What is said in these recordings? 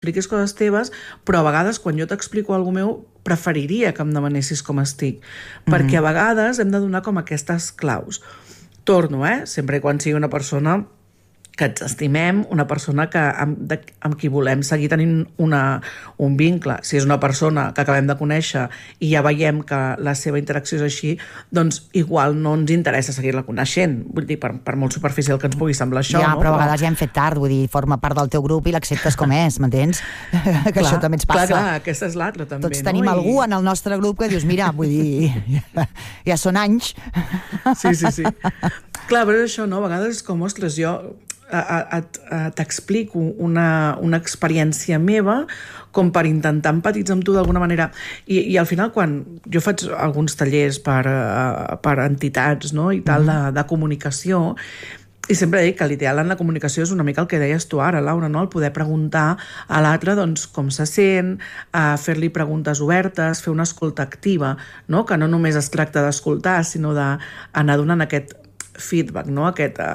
m'expliquis coses teves, però a vegades quan jo t'explico alguna meu preferiria que em demanessis com estic, perquè a vegades hem de donar com aquestes claus. Torno, sempre quan sigui una persona que ens estimem, una persona amb qui volem seguir tenint un vincle. Si és una persona que acabem de conèixer i ja veiem que la seva interacció és així, doncs igual no ens interessa seguir-la coneixent. Vull dir, per molt superficial que ens pugui semblar això. Ja, però a vegades ja hem fet tard, vull dir, forma part del teu grup i l'acceptes com és, m'entens? Que això també ens passa. Clar, aquesta és l'altra també. Tots tenim algú en el nostre grup que dius, mira, vull dir, ja són anys. Sí. Clar, però és això, no? A vegades és com, ostres, jo t'explico una experiència meva com per intentar empatitzar amb tu d'alguna manera. I al final, quan jo faig alguns tallers per entitats, no? I tal, de comunicació, i sempre dic que l'ideal en la comunicació és una mica el que deies tu ara, Laura, no? El poder preguntar a l'altre doncs, com se sent, fer-li preguntes obertes, fer una escolta activa, no? Que no només es tracta d'escoltar, sinó d'anar donant aquest feedback, no?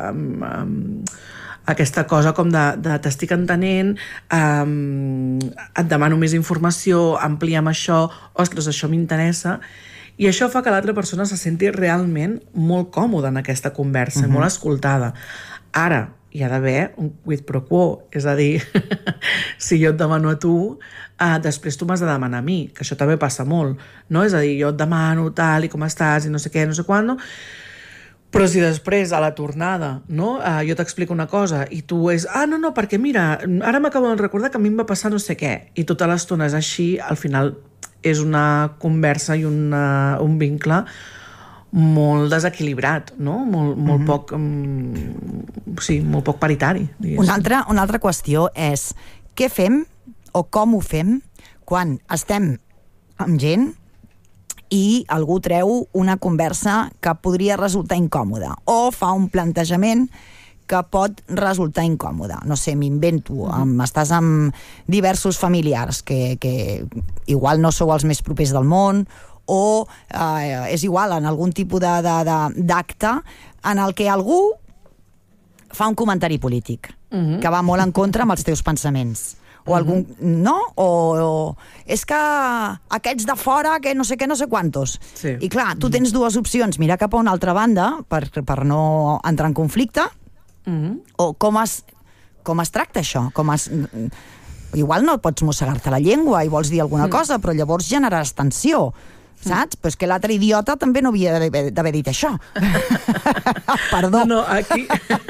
Aquesta cosa com de t'estic entenent, et demano més informació, amplia'm això, ostres, això m'interessa, i això fa que l'altra persona se senti realment molt còmoda en aquesta conversa, molt escoltada. Ara, hi ha d'haver un quid pro quo, és a dir, si jo et demano a tu, després tu m'has de demanar a mi, que això també passa molt, no? És a dir, jo et demano tal i com estàs i no sé què, no sé quant, però si després, a la tornada, no, jo t'explico una cosa i tu és, no, perquè mira, ara m'acabo de recordar que a mi em va passar no sé què, i tota l'estona és així, al final és una conversa i un vincle molt desequilibrat, no? Molt poc, molt poc paritari. Una altra qüestió és què fem o com ho fem quan estem amb gent i algú treu una conversa que podria resultar incòmoda o fa un plantejament que pot resultar incòmode. No sé, m'invento, estàs amb diversos familiars que igual no sou els més propers del món o és igual, en algun tipus d'acte en el que algú fa un comentari polític que va molt en contra amb els teus pensaments. O algun, no? O és que aquests de fora, que no sé què, no sé quantos. Sí. I clar, tu tens dues opcions, mirar cap a una altra banda per no entrar en conflicte, o com es tracta això? Igual no pots mossegar-te la llengua i vols dir alguna cosa, però llavors generaràs tensió. Saps? Però és que l'altre idiota també no havia d'haver dit això. Perdó. No, aquí...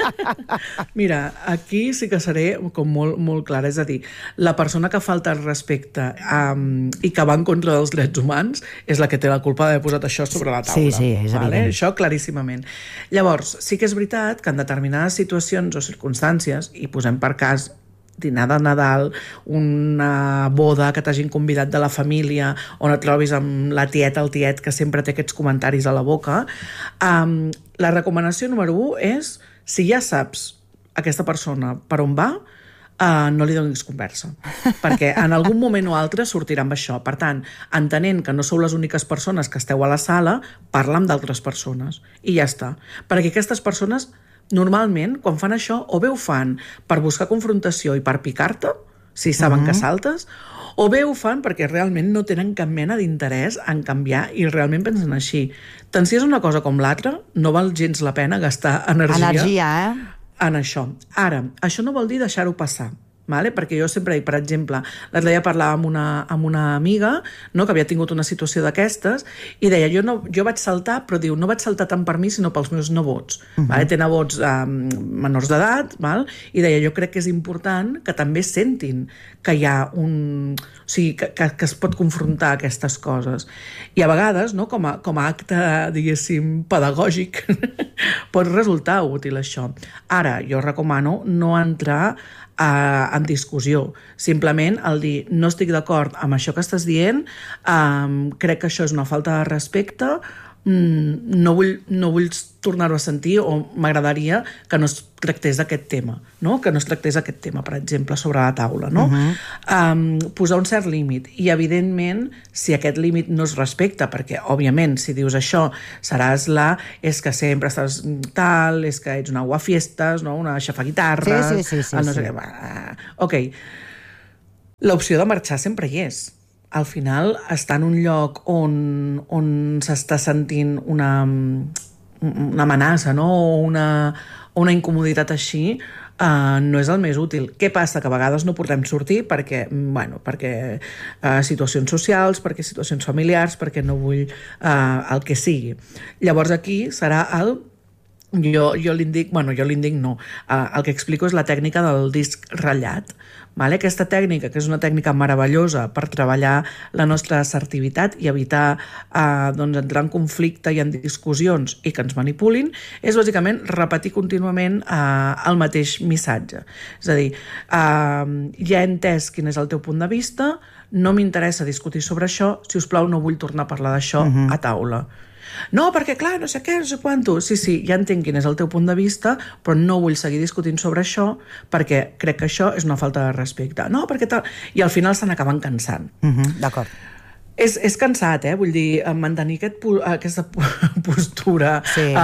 Mira, aquí sí que seré com molt clara. És a dir, la persona que falta el respecte i que va en contra dels drets humans és la que té la culpa d'haver posat això sobre la taula. Sí, és evident. Això claríssimament. Llavors, sí que és veritat que en determinades situacions o circumstàncies, i posem per cas dinar de Nadal, una boda que t'hagin convidat de la família, on et trobis amb la tieta, el tiet, que sempre té aquests comentaris a la boca, la recomanació número 1 és, si ja saps aquesta persona per on va, no li donis conversa, perquè en algun moment o altre sortirà amb això. Per tant, entenent que no sou les úniques persones que esteu a la sala, parla amb d'altres persones, i ja està. Perquè aquestes persones normalment, quan fan això, o bé ho fan per buscar confrontació i per picar-te, si saben que saltes, o bé ho fan perquè realment no tenen cap mena d'interès en canviar i realment pensen així. Tant si és una cosa com l'altra, no val gens la pena gastar energia en això. Ara, això no vol dir deixar-ho passar, vale? Perquè jo sempre dic, per exemple, l'altre dia parlava amb una amiga, no, que havia tingut una situació d'aquestes i deia, jo vaig saltar, però diu, no vaig saltar tant per mi sinó pels meus nebots. Vale? Té nebots menors d'edat, val? I deia, jo crec que és important que també sentin que hi ha o sigui, que es pot confrontar aquestes coses. I a vegades, no, com a acte, diguéssim, pedagògic, pot resultar útil això. Ara, jo recomano no entrar en discussió. Simplement el dir, no estic d'acord amb això que estàs dient, crec que això és una falta de respecte, no vull tornar-ho a sentir o m'agradaria que no es tractés d'aquest tema, no? Que no es tractés aquest tema, per exemple, sobre la taula, no? Posar un cert límit i, evidentment, si aquest límit no es respecta, perquè, òbviament, si dius això, seràs és que sempre estàs tal, és que ets una aguafiestes, no? Una xafaguitarres... Sí. No sé què. Ok. L'opció de marxar sempre hi és. Al final, estar en un lloc on s'està sentint una amenaça, no? o una incomoditat així, no és el més útil. Què passa? Que a vegades no podem sortir perquè situacions socials, perquè situacions familiars, perquè no vull el que sigui. Llavors aquí serà jo l'indic no. El que explico és la tècnica del disc ratllat. Vale? Aquesta tècnica, que és una tècnica meravellosa per treballar la nostra assertivitat i evitar entrar en conflicte i en discussions i que ens manipulin, és bàsicament repetir contínuament el mateix missatge. És a dir, ja he entès quin és el teu punt de vista, no m'interessa discutir sobre això, si us plau no vull tornar a parlar d'això a taula. No, perquè clar, no sé què, no sé quanto. Sí, ja entenc quin és el teu punt de vista, però no vull seguir discutint sobre això perquè crec que això és una falta de respecte. No, perquè tal... I al final se n'acaben cansant. D'acord. És cansat, vull dir, mantenir aquesta postura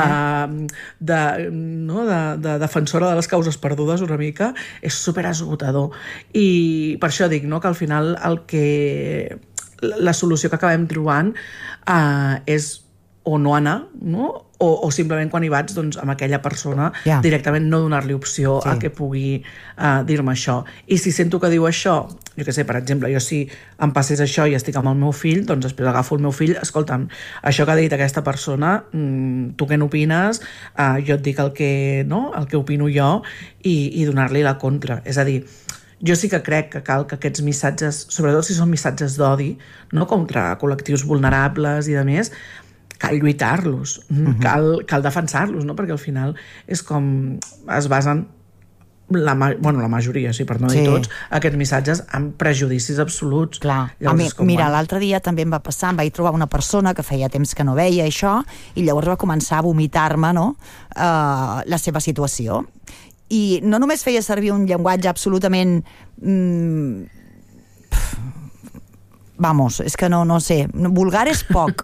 de defensora de les causes perdudes una mica és superesgotador. I per això dic que al final la solució que acabem trobant és o no anar, no? O simplement quan hi vaig, doncs, amb aquella persona directament no donar-li opció a que pugui dir-me això. I si sento que diu això, jo què sé, per exemple, jo si em passés això i estic amb el meu fill, doncs després agafo el meu fill, escolta'm, això que ha dit aquesta persona, tu què n'opines? Jo et dic el que opino jo i donar-li la contra. És a dir, jo sí que crec que cal que aquests missatges, sobretot si són missatges d'odi, no contra col·lectius vulnerables i de més, cal lluitar-los, cal defensar-los, no? Perquè al final és com es basen la majoria, per no dir tots, aquests missatges amb prejudicis absoluts. Clar. Mira, l'altre dia també em va passar, em vaig trobar una persona que feia temps que no veia això, i llavors va començar a vomitar-me la seva situació. I no només feia servir un llenguatge absolutament... és que no sé, vulgar és poc,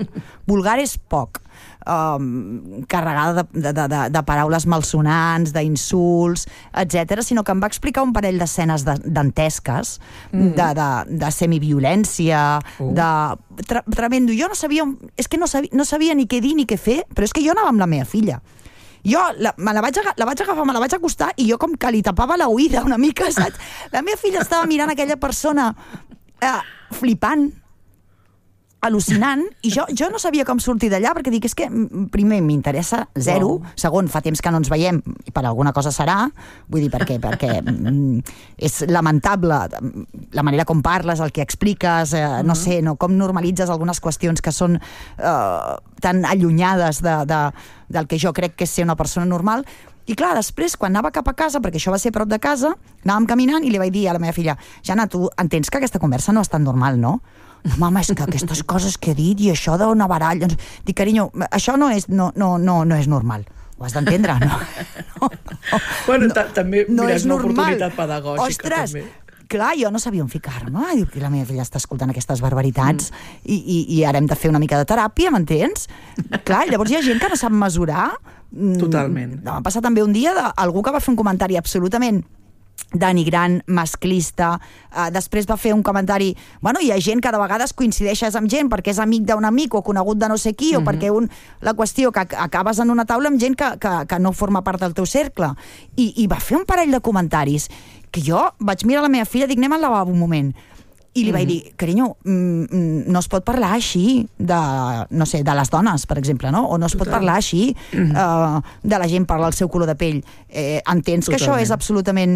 carregada de paraules malsonants, d'insults, etc., sinó que em va explicar un parell d'escenes dantesques, de semiviolència, tremendo. Jo no sabia ni què dir ni què fer, però és que jo anava amb la meva filla. Jo me la vaig agafar, me la vaig acostar i jo com que li tapava la oïda una mica, saps? La meva filla estava mirant aquella persona flipant, al·lucinant, i jo no sabia com sortir d'allà, perquè dic, és que primer m'interessa zero, segon, fa temps que no ens veiem, i per alguna cosa serà, vull dir, perquè és lamentable la manera com parles, el que expliques, no sé, com normalitzes algunes qüestions que són tan allunyades del que jo crec que és ser una persona normal. I clar, després, quan anava cap a casa, perquè això va ser prop de casa, anàvem caminant i li vaig dir a la meva filla, Jana, tu entens que aquesta conversa no és tan normal, no? No, mama, és que aquestes coses que he dit i això d'una baralla... Dic, carinyo, això no és normal. Ho has d'entendre, no? Bueno, també, mira, és una oportunitat pedagògica, també. Clar, jo no sabia on ficar-me. Diu que la meva filla està escoltant aquestes barbaritats i ara hem de fer una mica de teràpia, m'entens? Clar, llavors hi ha gent que no sap mesurar. Totalment. Va passar també un dia d'algú que va fer un comentari absolutament denigrant, masclista, després va fer un comentari, hi ha gent que de vegades coincideixes amb gent perquè és amic d'un amic o conegut de no sé qui, o perquè la qüestió que acabes en una taula amb gent que no forma part del teu cercle, i va fer un parell de comentaris que jo vaig mirar la meva filla, dic, anem al lavabo un moment, i li vaig dir, carinyo, no es pot parlar així no sé, de les dones, per exemple, no? O no es pot parlar així de la gent per el seu color de pell. Entens que això és absolutament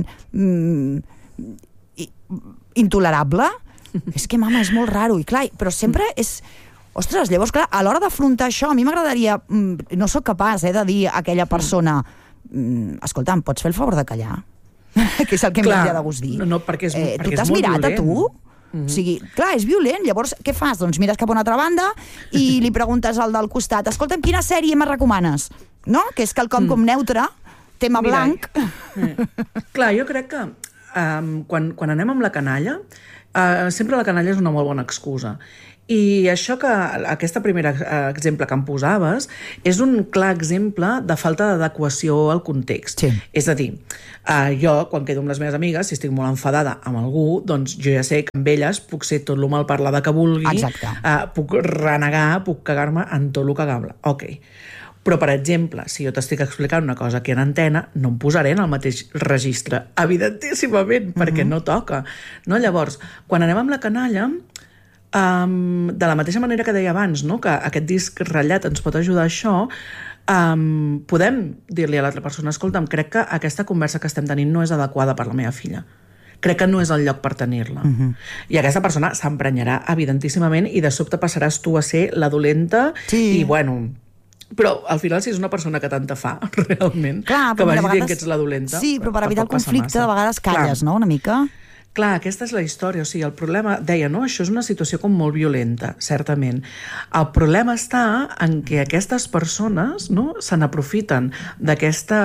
intolerable? És que, mama, és molt raro. I clar, però sempre és... Ostres, llavors, clar, a l'hora d'afrontar això, a mi m'agradaria... No sóc capaç de dir a aquella persona escolta, em pots fer el favor de callar? Que és el que m'hauria de gust dir. No, perquè és molt violent. Tu t'has mirat a tu? O sigui, clar, és violent, llavors què fas? Doncs mires cap a una altra banda i li preguntes al del costat, escolta'm, quina sèrie me recomanes? No? Que és quelcom com neutre, tema blanc. Clar, jo crec que quan anem amb la canalla sempre la canalla és una molt bona excusa. I això aquesta primera exemple que em posaves és un clar exemple de falta d'adequació al context. Sí. És a dir, jo, quan quedo amb les meves amigues, si estic molt enfadada amb algú, doncs jo ja sé que amb elles puc ser tot el malparlada que vulgui, puc renegar, puc cagar-me en tot el cagable. Ok. Però, per exemple, si jo t'estic explicant una cosa aquí en antena, no em posaré en el mateix registre, evidentíssimament, perquè no toca. No? Llavors, quan anem amb la canalla, de la mateixa manera que deia abans, no? Que aquest disc ratllat ens pot ajudar a això, podem dir-li a l'altra persona, escolta'm, crec que aquesta conversa que estem tenint no és adequada per la meva filla. Crec que no és el lloc per tenir-la. I aquesta persona s'emprenyarà, evidentíssimament, i de sobte passaràs tu a ser la dolenta i, bueno... Però, al final, si és una persona que tant te fa, realment, que vagi dient que ets la dolenta... Sí, però per evitar el conflicte, de vegades calles, no?, una mica... Clar, aquesta és la història, o sigui, el problema, deia, no?, això és una situació com molt violenta, certament. El problema està en què aquestes persones, no?, se n'aprofiten d'aquesta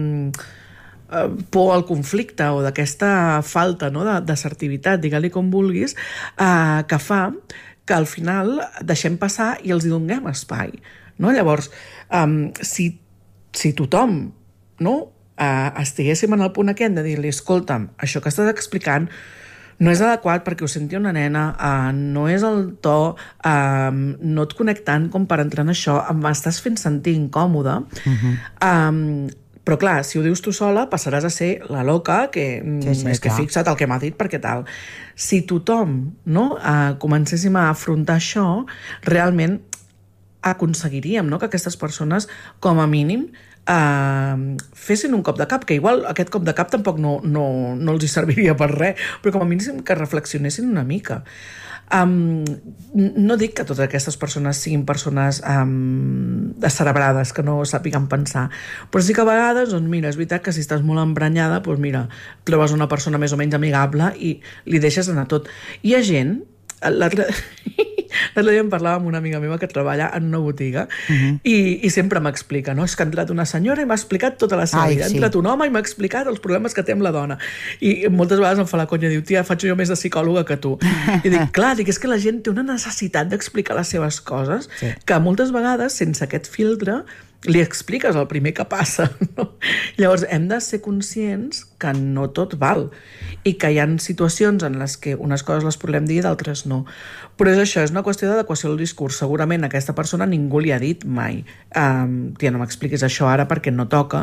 por al conflicte o d'aquesta falta, no?, d'assertivitat, digue-li com vulguis, que fa que al final deixem passar i els hi donem espai, no? Llavors, si tothom, no?, estiguéssim en el punt aquest de dir-li, escolta'm, això que estàs explicant no és adequat perquè ho senti una nena, no és el to, no et connectant com per entrar en això, m'estàs fent sentir incòmode. Però clar, si ho dius tu sola, passaràs a ser la loca que és que fixa't el que m'ha dit perquè tal. Si tothom, no, comencéssim a afrontar això, realment aconseguiríem, no?, que aquestes persones, com a mínim, fessin un cop de cap, que igual aquest cop de cap tampoc no els hi serviria per res, però com a mínim que reflexionessin una mica. No dic que totes aquestes persones siguin persones descerebrades, que no sàpiguen pensar, però sí que a vegades, doncs mira, és veritat que si estàs molt emprenyada, doncs mira, trobes una persona més o menys amigable i li deixes anar tot. Hi ha gent, l'altre dia em parlava amb una amiga meva que treballa en una botiga i sempre m'explica, no? És que ha entrat una senyora i m'ha explicat tota la seva vida. Ha entrat un home i m'ha explicat els problemes que té amb la dona. I moltes vegades em fa la conya, diu, tia, faig jo més de psicòloga que tu. I dic, clar, és que la gent té una necessitat d'explicar les seves coses que moltes vegades, sense aquest filtre, li expliques el primer que passa, no? Llavors hem de ser conscients que no tot val i que hi ha situacions en les que unes coses les podem dir i d'altres no. Però és això, és una qüestió d'adequació al discurs. Segurament a aquesta persona ningú li ha dit mai tia, no m'expliquis això ara perquè no toca,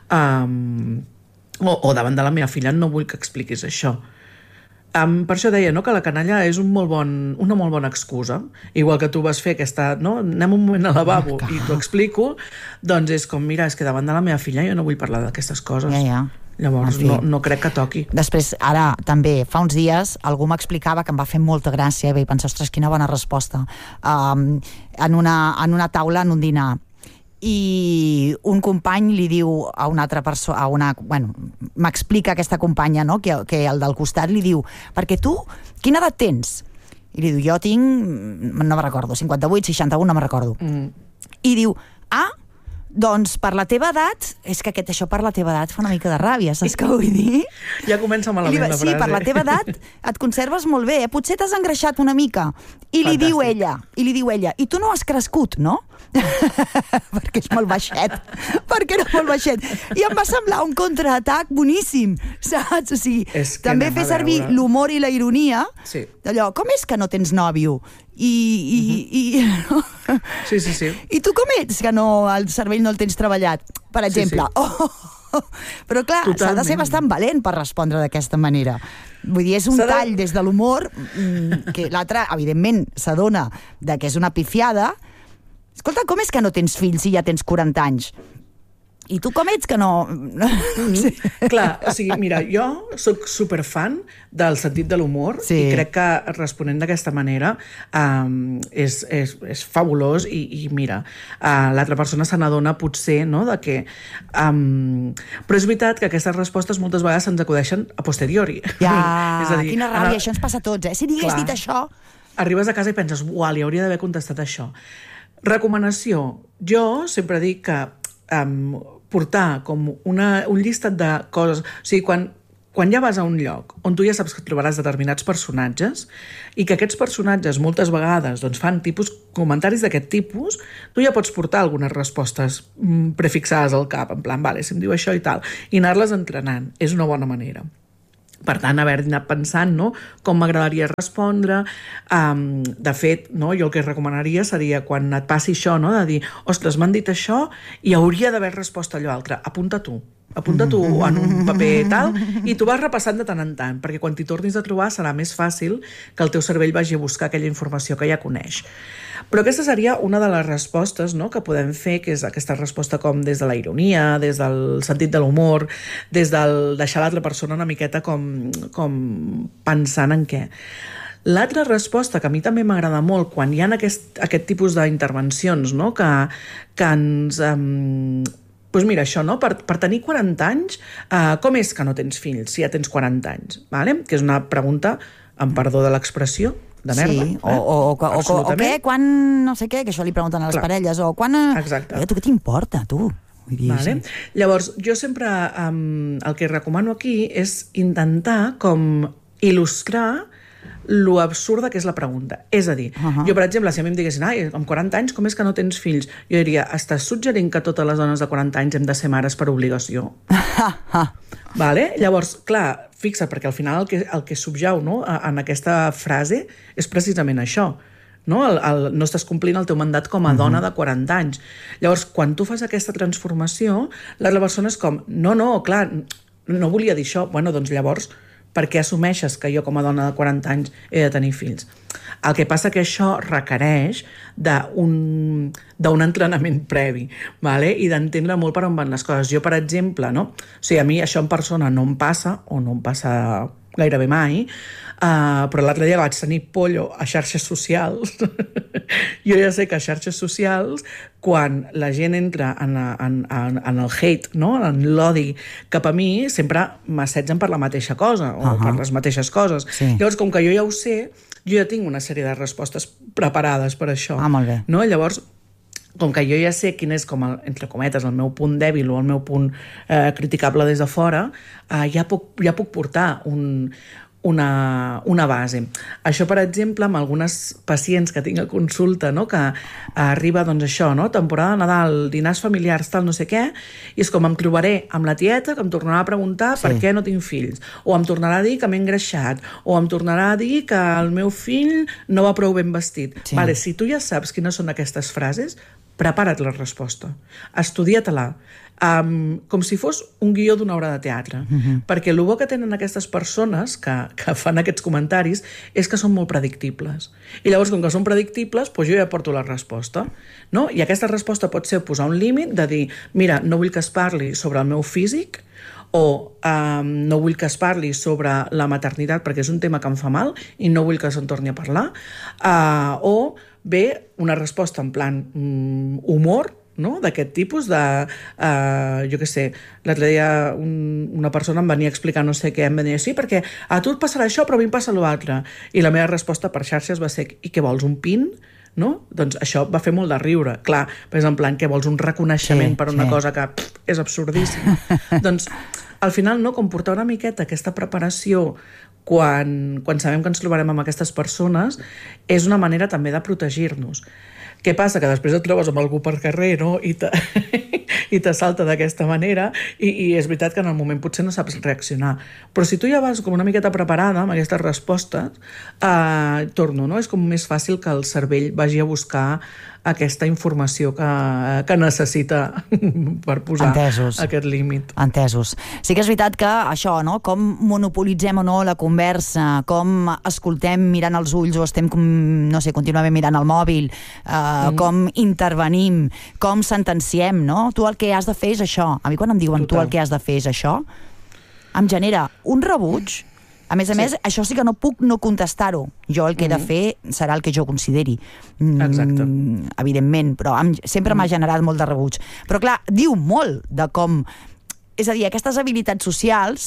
o davant de la meva filla no vull que expliquis això. Per això deia, no?, que la canalla és una molt bona excusa. Igual que tu vas fer aquesta, no?, anem un moment al lavabo i t'ho explico, doncs és com, mira, és que davant de la meva filla jo no vull parlar d'aquestes coses. Llavors no crec que toqui. Després, ara, també, fa uns dies algú m'explicava, que em va fer molta gràcia, i vaig pensar, ostres, quina bona resposta, en una taula, en un dinar, i un company li diu a una altra persona, m'explica aquesta companya, no?, que el del costat li diu, perquè tu, quina edat tens? I li diu, jo tinc, no me'n recordo, 58, 61, no me'n recordo. I diu, doncs per la teva edat, és que això per la teva edat fa una mica de ràbia, saps què vull dir? Ja comença malament la frase. Sí, per la teva edat et conserves molt bé, potser t'has engreixat una mica. I li diu ella, i tu no has crescut, no? Perquè és molt baixet. Perquè era molt baixet. I em va semblar un contraatac boníssim, saps? O sigui, també fer servir l'humor i la ironia, d'allò, com és que no tens nòvio? Sí. I tu com ets que el cervell no el tens treballat, per exemple? Però clar, s'ha de ser bastant valent per respondre d'aquesta manera. Vull dir, és un tall des de l'humor que l'altre, evidentment, s'adona que és una pifiada. Escolta, com és que no tens fills si ja tens 40 anys? I tu com ets que no... Clar, o sigui, mira, jo soc superfan del sentit de l'humor i crec que responent d'aquesta manera és fabulós i mira, l'altra persona se n'adona potser, no?, de que... Però és veritat que aquestes respostes moltes vegades se'ns acudeixen a posteriori. Quina ràbia, això ens passa a tots, Si digués dit això... Arribes a casa i penses, uau, li hauria d'haver contestat això. Recomanació. Jo sempre dic que portar com un llistat de coses... O sigui, quan quan ja vas a un lloc on tu ja saps que et trobaràs determinats personatges i que aquests personatges moltes vegades doncs, fan comentaris d'aquest tipus, tu ja pots portar algunes respostes prefixades al cap, en plan, vale, si em diu això i tal, i anar-les entrenant. És una bona manera. Per tant, haver anat pensant, no?, com m'agradaria respondre. De fet, no?, jo el que recomanaria seria, quan et passi això, no?, de dir, ostres, m'han dit això i hauria d'haver respost allò altre. Apunta tu en un paper tal i tu vas repassant de tant en tant, perquè quan t'hi tornis a trobar serà més fàcil que el teu cervell vagi a buscar aquella informació que ja coneix. Però aquesta seria una de les respostes, no?, que podem fer, que és aquesta resposta com des de la ironia, des del sentit de l'humor, des del deixar l'altra persona una miqueta com pensant en què. L'altra resposta, que a mi també m'agrada molt, quan hi ha aquest tipus d'intervencions, no?, que ens... Doncs mira, això, no? Per tenir 40 anys, com és que no tens fills si ja tens 40 anys? Vale? Que és una pregunta, amb perdó de l'expressió, de merda. Sí, o què, quan no sé què, que això li pregunten a les parelles, o quan... Exacte. Tu què t'importa, tu? Vale. Llavors, jo sempre el que recomano aquí és intentar com il·lustrar lo absurda que és la pregunta. És a dir, jo, per exemple, si a mi em diguessin amb 40 anys, com és que no tens fills? Jo diria, estàs suggerint que totes les dones de 40 anys hem de ser mares per obligació? Vale? Llavors, clar, fixa't, perquè al final el que subjau, no?, en aquesta frase és precisament això. No estàs complint el teu mandat com a dona de 40 anys. Llavors, quan tu fas aquesta transformació, l'altra persona és com, no, clar, no volia dir això. Bueno, doncs llavors, per què assumeixes que jo com a dona de 40 anys he de tenir fills? El que passa que això requereix d'un entrenament previ, vale? I d'entendre molt per on van les coses. Jo, per exemple, no? O sigui, a mi això en persona no em passa, o no em passa gairebé mai, però l'altre dia vaig tenir pollo a xarxes socials. Jo ja sé que a xarxes socials, quan la gent entra en el hate, no?, en l'odi cap a mi, sempre m'assetgen per la mateixa cosa, o per les mateixes coses. Sí. Llavors, com que jo ja ho sé, jo ja tinc una sèrie de respostes preparades per això. Molt bé. No? Llavors, com que jo ja sé quin és, entre cometes, el meu punt dèbil o el meu punt criticable des de fora, ja puc portar una base. Això, per exemple, amb algunes pacients que tinc a consulta, no?, que arriba, doncs això, no?, temporada de Nadal, dinars familiars, tal, no sé què, i és com em trobaré amb la tieta que em tornarà a preguntar per què no tinc fills, o em tornarà a dir que m'he engreixat, o em tornarà a dir que el meu fill no va prou ben vestit. Sí. Vale, si tu ja saps quines són aquestes frases, prepara't la resposta, estudia-te-la, com si fos un guió d'una obra de teatre, perquè el bo que tenen aquestes persones que fan aquests comentaris és que són molt predictibles, i llavors com que són predictibles, doncs jo ja porto la resposta, no? I aquesta resposta pot ser posar un límit de dir, mira, no vull que es parli sobre el meu físic, o no vull que es parli sobre la maternitat perquè és un tema que em fa mal i no vull que se'n torni a parlar, o bé, una resposta en plan humor, no?, d'aquest tipus de, jo què sé, l'altre dia una persona em venia a explicar no sé què, em venia, sí, perquè a tu et passarà això però a mi em passa l'altre, i la meva resposta per xarxes va ser, i què vols, un pin? No? Doncs això va fer molt de riure, clar, però és en plan que vols un reconeixement per una cosa que és absurdíssima. Doncs al final, no, com portar una miqueta aquesta preparació quan sabem que ens trobarem amb aquestes persones és una manera també de protegir-nos. Què passa? Que després et trobes amb algú per carrer, no?, i te salta d'aquesta manera, i és veritat que en el moment potser no saps reaccionar. Però si tu ja vas com una miqueta preparada amb aquestes respostes, torno, no? És com més fàcil que el cervell vagi a buscar aquesta informació que necessita per posar aquest límit. Entesos. Sí que és veritat que això, no?, com monopolitzem o no la conversa, com escoltem mirant els ulls o estem, no sé, contínuament mirant el mòbil, com intervenim, com sentenciem, no? Tu el que has de fer és això. A mi quan em diuen tu el que has de fer és això, em genera un rebuig. A més, això sí que no puc no contestar-ho. Jo el que he de fer serà el que jo consideri. Exacte. Evidentment, però sempre m'ha generat molt de rebuig. Però clar, diu molt de com... És a dir, aquestes habilitats socials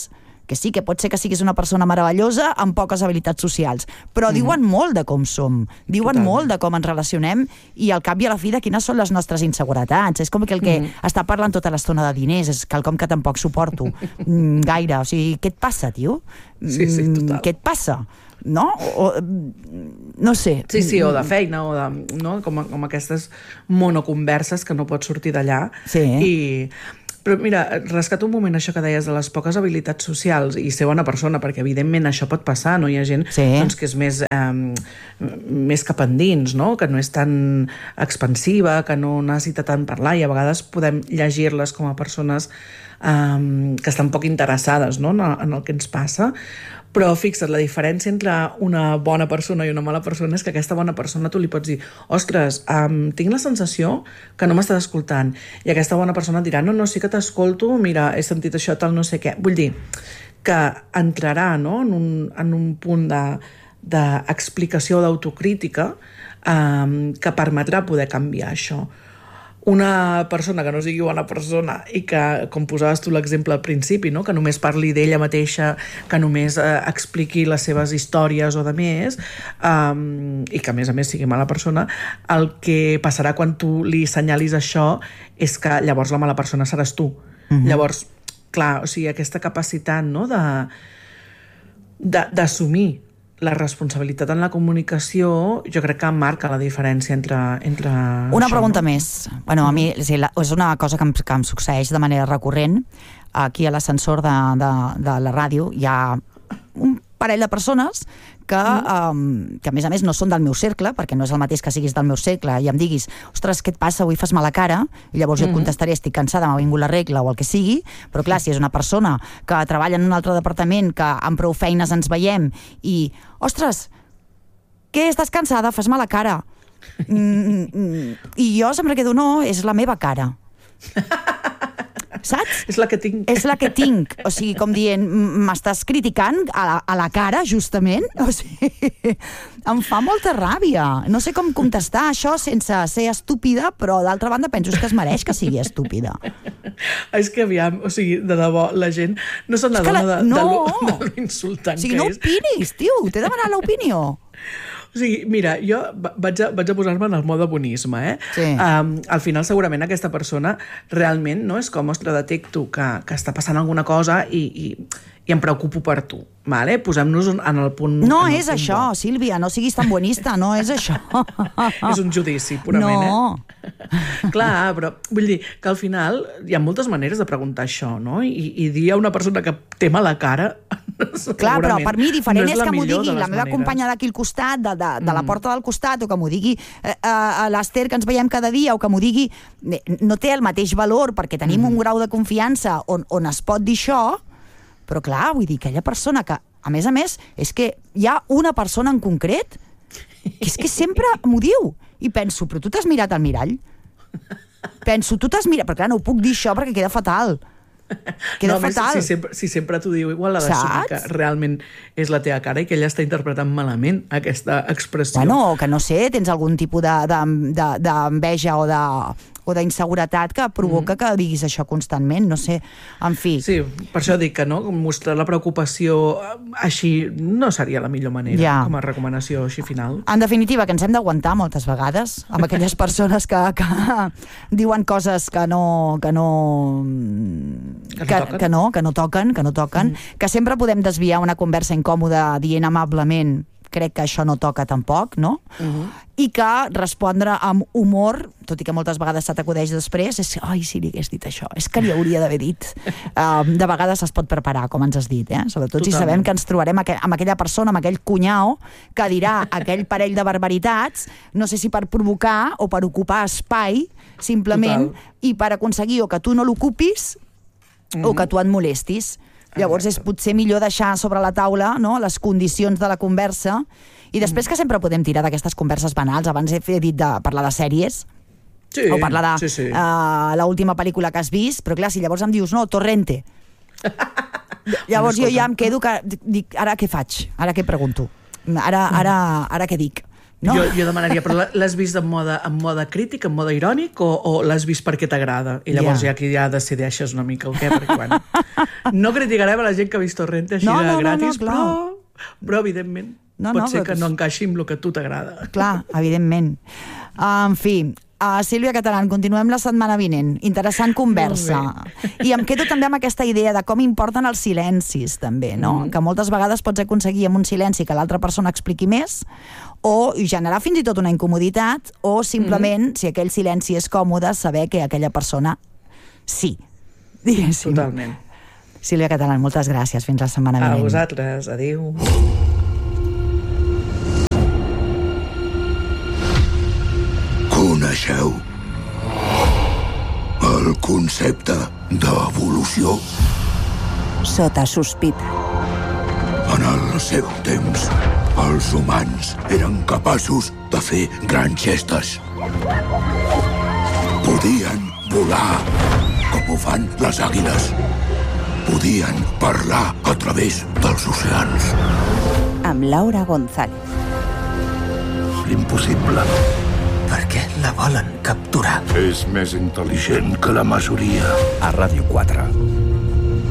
que sí, que pot ser que siguis una persona meravellosa amb poques habilitats socials, però diuen molt de com som, diuen molt de com ens relacionem i al cap i a la fi de quines són les nostres inseguretats. És com que el que està parlant tota l'estona de diners és quelcom que tampoc suporto gaire. O sigui, què et passa, tio? Sí, total. Què et passa? No? No sé. Sí, o de feina, o de, no? com aquestes monoconverses que no pots sortir d'allà. Sí. Però mira, rescato un moment això que deies de les poques habilitats socials i ser bona persona, perquè evidentment això pot passar, no? Hi ha gent doncs, que és més cap endins, no? Que no és tan expansiva, que no necessita tant parlar, i a vegades podem llegir-les com a persones que estan poc interessades, no? en el que ens passa. Però fixa't, la diferència entre una bona persona i una mala persona és que aquesta bona persona tu li pots dir ostres, tinc la sensació que no m'estàs escoltant, i aquesta bona persona et dirà no, sí que t'escolto, mira, he sentit això, tal, no sé què. Vull dir que entrarà, no? en un punt d'explicació, d'autocrítica que permetrà poder canviar això. Una persona que no sigui bona persona i que, com posaves tu l'exemple al principi, no? Que només parli d'ella mateixa, que només expliqui les seves històries o de més, i que a més sigui mala persona, el que passarà quan tu li senyalis això és que llavors la mala persona seràs tu. Llavors, clar, o sigui, aquesta capacitat, no? d'assumir la responsabilitat en la comunicació jo crec que marca la diferència entre una pregunta més. Bueno, a mi és una cosa que em succeeix de manera recurrent. Aquí a l'ascensor de la ràdio hi ha un parell de persones que a més no són del meu cercle, perquè no és el mateix que siguis del meu cercle i em diguis, ostres, què et passa, avui fas mala cara, i llavors jo et contestaré, estic cansada, m'ha vingut la regla o el que sigui, però clar, si és una persona que treballa en un altre departament, que amb prou feines ens veiem i, ostres, què, estàs cansada, fas mala cara, i jo sempre quedo, no, és la meva cara. Saps? És la que tinc. És la que tinc. O sigui, com dient, m'estàs criticant a la cara, justament? O sigui, em fa molta ràbia. No sé com contestar això sense ser estúpida, però d'altra banda penso que es mereix que sigui estúpida. És que aviam, o sigui, de debò, la gent no se'n adona de lo insultant que és. O sigui, no opinis, tio, t'he demanat l'opinió. O sigui, mira, jo vaig a posar-me en el mode bonisme, eh? Sí. Al final, segurament, aquesta persona realment no és com, ostres, detecto que està passant alguna cosa i em preocupo per tu, vale? Posem-nos en el punt... No és això, Sílvia, no siguis tan bonista, no és això. És un judici, purament, no. Clar, però vull dir que al final hi ha moltes maneres de preguntar això, no? I dir a una persona que té mala cara... Clar, però per mi diferent és que m'ho digui la meva companya d'aquí al costat, de la porta del costat, o que m'ho digui l'Ester, que ens veiem cada dia, o que m'ho digui... No té el mateix valor, perquè tenim un grau de confiança on es pot dir això, però clar, vull dir, aquella persona que, a més, és que hi ha una persona en concret que és que sempre m'ho diu. I penso, però tu t'has mirat al mirall? Penso, tu t'has mirat... Però clar, no ho puc dir això perquè queda fatal. Queda fatal. Si sempre t'ho diu, igual ha d'assumir que realment és la teva cara i que ella està interpretant malament aquesta expressió. Bueno, que no sé, tens algun tipus d'enveja o d'inseguretat que provoca que diguis això constantment, no sé, en fi. Sí, per això dic que no, mostrar la preocupació així no seria la millor manera, com a recomanació així final. En definitiva, que ens hem d'aguantar moltes vegades amb aquelles persones que diuen coses que no toquen, que sempre podem desviar una conversa incòmoda dient amablement crec que això no toca tampoc, no? I que respondre amb humor, tot i que moltes vegades se t'acudeix després, és ai, si li hagués dit això, és que li hauria d'haver dit. De vegades es pot preparar, com ens has dit, sobretot si sabem que ens trobarem amb aquella persona, amb aquell cunyau, que dirà aquell parell de barbaritats, no sé si per provocar o per ocupar espai, simplement, i per aconseguir o que tu no l'ocupis o que tu et molestis. Llavors és potser millor deixar sobre la taula, no?, les condicions de la conversa, i després que sempre podem tirar d'aquestes converses banals. Abans he dit de parlar de sèries, o parlar de l'última pel·lícula que has vist, però clar, si llavors em dius, no, Torrente, llavors jo ja em quedo que dic, ara què faig? Ara què pregunto? Ara què dic? No? Jo demanaria, però l'has vist en mode crític, en mode irònic, o l'has vist perquè t'agrada? I llavors ja aquí ja decideixes una mica el què, perquè, bueno, no criticarem a la gent que ha vist Torrente així de gratis, però evidentment, pot ser que no encaixi amb el que a tu t'agrada. Clar, evidentment. En fi, Sílvia Catalán, continuem la setmana vinent. Interessant conversa. I em quedo també amb aquesta idea de com importen els silencis, també, no? Que moltes vegades pots aconseguir amb un silenci que l'altra persona expliqui més, o generar fins i tot una incomoditat, o simplement, si aquell silenci és còmode, saber que aquella persona sí, diguéssim. Totalment. Sílvia Catalán, moltes gràcies. Fins la setmana vinent. A vosaltres. Adéu. Coneixeu el concepte d'evolució? Sota sospita. En el seu temps, els humans eren capaços de fer grans gestes. Podien volar, com ho fan les àguiles. Podien parlar a través dels oceans. Amb Laura González. L'impossible. Per què la volen capturar? És més intel·ligent que la majoria. A Ràdio 4.